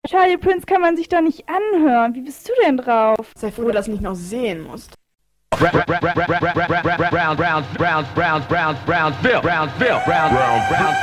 Charlie Prince kann man sich doch nicht anhören. Wie bist du denn drauf? Sei froh, dass du nicht noch sehen musst. Brownsville.